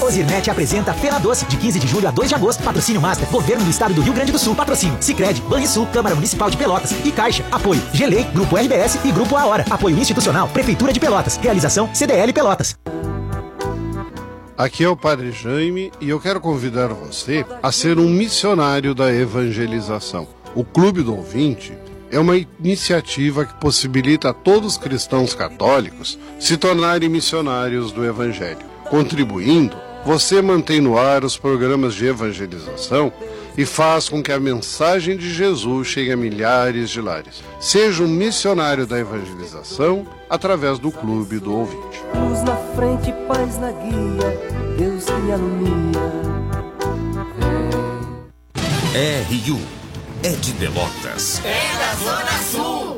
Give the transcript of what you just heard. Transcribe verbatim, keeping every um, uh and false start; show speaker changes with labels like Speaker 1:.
Speaker 1: Ozirnet apresenta Fena Doce, de quinze de julho a dois de agosto. Patrocínio Master, Governo do Estado do Rio Grande do Sul. Patrocínio Sicredi, Banrisul, Câmara Municipal de Pelotas e Caixa. Apoio Gelei, Grupo R B S e Grupo A Hora. Apoio institucional, Prefeitura de Pelotas. Realização C D L Pelotas.
Speaker 2: Aqui é o Padre Jaime e eu quero convidar você a ser um missionário da evangelização. O Clube do Ouvinte é uma iniciativa que possibilita a todos os cristãos católicos se tornarem missionários do Evangelho. Contribuindo, você mantém no ar os programas de evangelização e faz com que a mensagem de Jesus chegue a milhares de lares. Seja um missionário da evangelização através do Clube do Ouvinte.
Speaker 3: Luz na frente, paz na guia, Deus que me alumia.
Speaker 4: R U é de Pelotas.
Speaker 5: É da Zona Sul.